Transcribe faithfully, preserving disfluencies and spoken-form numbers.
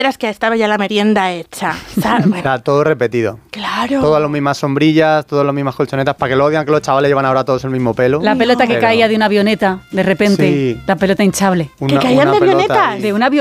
Eras que estaba ya la merienda hecha, ¿sabes? O sea, todo repetido. Claro. Todas las mismas sombrillas, todas las mismas colchonetas, para que lo odian que los chavales llevan ahora todos el mismo pelo. La pelota que Pero- caía de una avioneta, de repente, Sí. la pelota hinchable. Una- ¿Que caían una de pelota avionetas? y- De una